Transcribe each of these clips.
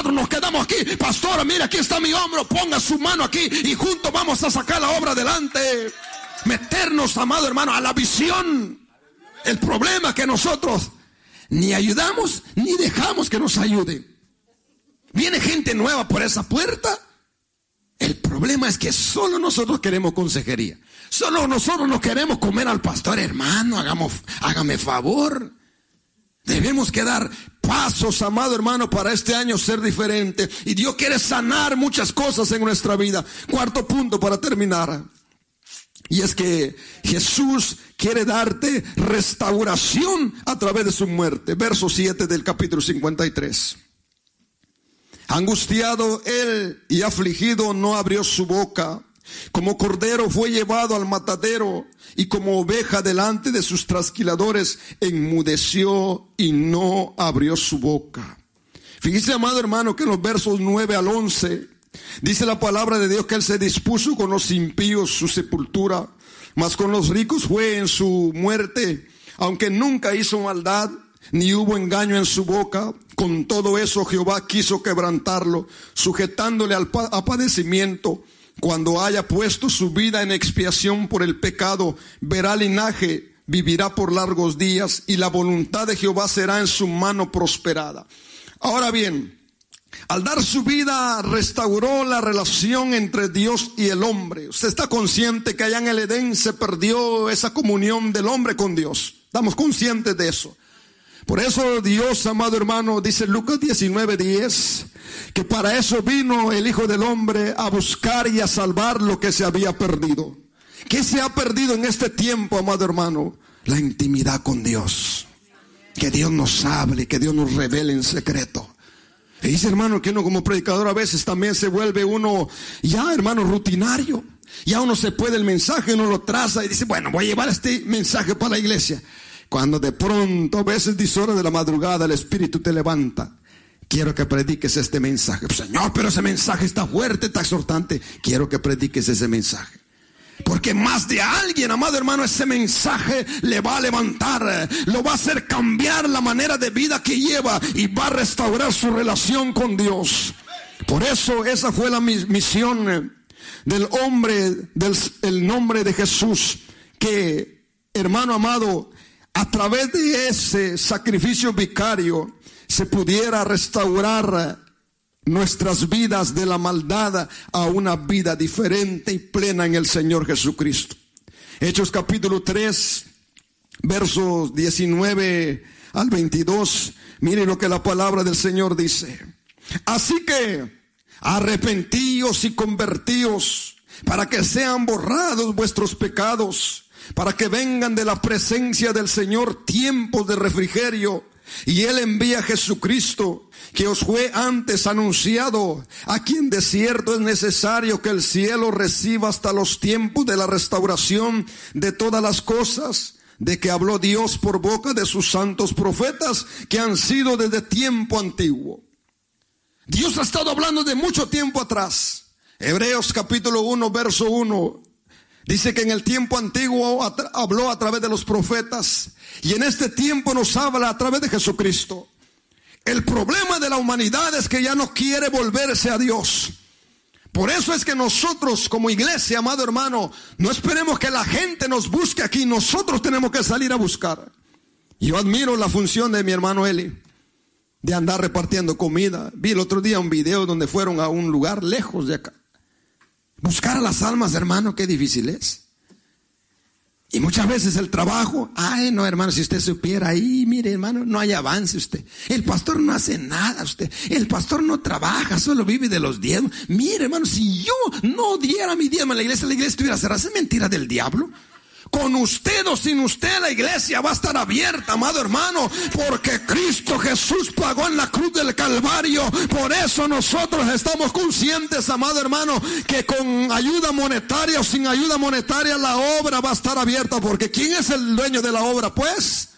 nosotros nos quedamos aquí. Pastora, mira, aquí está mi hombro, ponga su mano aquí y juntos vamos a sacar la obra adelante. Meternos, amado hermano, a la visión. El problema es que nosotros ni ayudamos ni dejamos que nos ayuden. Viene gente nueva por esa puerta. El problema es que solo nosotros queremos consejería. Solo nosotros nos queremos comer al pastor. Hermano, hágame favor. Debemos que dar pasos, amado hermano, para este año ser diferente. Y Dios quiere sanar muchas cosas en nuestra vida. Cuarto punto para terminar. Y es que Jesús quiere darte restauración a través de su muerte. Verso 7 del capítulo 53. Angustiado él y afligido no abrió su boca. Como cordero fue llevado al matadero y como oveja delante de sus trasquiladores enmudeció y no abrió su boca. Fíjese, amado hermano, que en los versos 9 al 11 dice la palabra de Dios que él se dispuso con los impíos su sepultura, mas con los ricos fue en su muerte, aunque nunca hizo maldad ni hubo engaño en su boca. Con todo eso Jehová quiso quebrantarlo, sujetándole a padecimiento. Cuando haya puesto su vida en expiación por el pecado, verá linaje, vivirá por largos días, y la voluntad de Jehová será en su mano prosperada. Ahora bien, al dar su vida restauró la relación entre Dios y el hombre. Usted está consciente que allá en el Edén se perdió esa comunión del hombre con Dios. Estamos conscientes de eso. Por eso Dios, amado hermano, dice Lucas 19:10, que para eso vino el Hijo del Hombre, a buscar y a salvar lo que se había perdido. ¿Qué se ha perdido en este tiempo, amado hermano? La intimidad con Dios. Que Dios nos hable, que Dios nos revele en secreto. Y dice, hermano, que uno como predicador a veces también se vuelve uno ya, hermano, rutinario. Ya uno se puede el mensaje, uno lo traza y dice, bueno, voy a llevar este mensaje para la iglesia. Cuando de pronto, a veces 10 horas de la madrugada, el Espíritu te levanta. Quiero que prediques este mensaje. Señor, pero ese mensaje está fuerte, está exhortante. Quiero que prediques ese mensaje. Porque más de alguien, amado hermano, ese mensaje le va a levantar, lo va a hacer cambiar la manera de vida que lleva y va a restaurar su relación con Dios. Por eso esa fue la misión del hombre, del nombre de Jesús, que, hermano amado, a través de ese sacrificio vicario se pudiera restaurar nuestras vidas de la maldad a una vida diferente y plena en el Señor Jesucristo. Hechos capítulo 3, versos 19 al 22. Mire lo que la palabra del Señor dice. Así que arrepentíos y convertíos para que sean borrados vuestros pecados, para que vengan de la presencia del Señor tiempos de refrigerio. Y Él envía a Jesucristo, que os fue antes anunciado, a quien de cierto es necesario que el cielo reciba hasta los tiempos de la restauración de todas las cosas, de que habló Dios por boca de sus santos profetas, que han sido desde tiempo antiguo. Dios ha estado hablando de mucho tiempo atrás. Hebreos capítulo 1, verso 1. Dice que en el tiempo antiguo habló a través de los profetas y en este tiempo nos habla a través de Jesucristo. El problema de la humanidad es que ya no quiere volverse a Dios. Por eso es que nosotros como iglesia, amado hermano, no esperemos que la gente nos busque aquí. Nosotros tenemos que salir a buscar. Yo admiro la función de mi hermano Eli, de andar repartiendo comida. Vi el otro día un video donde fueron a un lugar lejos de acá. Buscar a las almas, hermano, qué difícil es. Y muchas veces el trabajo, ay no hermano, si usted supiera ahí, mire hermano, no hay avance usted. El pastor no hace nada usted. El pastor no trabaja, solo vive de los diezmos. Mire hermano, si yo no diera mi diezmo a la iglesia estuviera cerrada. ¿Es mentira del diablo? Con usted o sin usted la iglesia va a estar abierta, amado hermano, porque Cristo Jesús pagó en la cruz del Calvario. Por eso nosotros estamos conscientes, amado hermano, que con ayuda monetaria o sin ayuda monetaria la obra va a estar abierta. Porque ¿quién es el dueño de la obra? Pues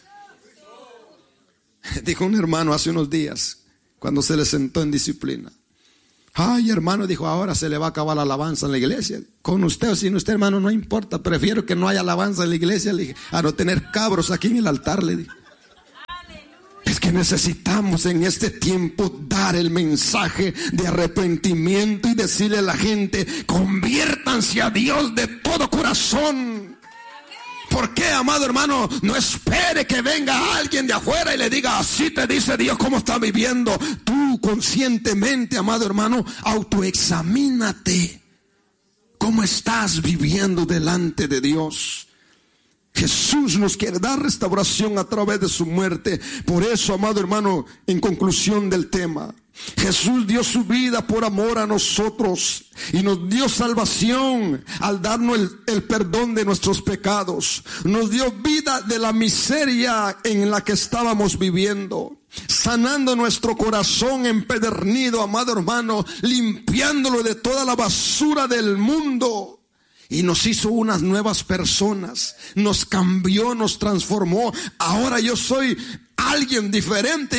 dijo un hermano hace unos días, cuando se le sentó en disciplina. Ay hermano, dijo, ahora se le va a acabar la alabanza en la iglesia. Con usted o sin usted, hermano, no importa. Prefiero que no haya alabanza en la iglesia, le dije, a no tener cabros aquí en el altar, le dije. Es que necesitamos en este tiempo dar el mensaje de arrepentimiento y decirle a la gente: conviértanse a Dios de todo corazón. ¿Por qué, amado hermano? No espere que venga alguien de afuera y le diga: así te dice Dios cómo está viviendo. Tú conscientemente, amado hermano, autoexamínate. ¿Cómo estás viviendo delante de Dios? Jesús nos quiere dar restauración a través de su muerte. Por eso, amado hermano, en conclusión del tema, Jesús dio su vida por amor a nosotros y nos dio salvación al darnos el perdón de nuestros pecados. Nos dio vida de la miseria en la que estábamos viviendo, sanando nuestro corazón empedernido, amado hermano, limpiándolo de toda la basura del mundo. Y nos hizo unas nuevas personas, nos cambió, nos transformó. Ahora yo soy alguien diferente.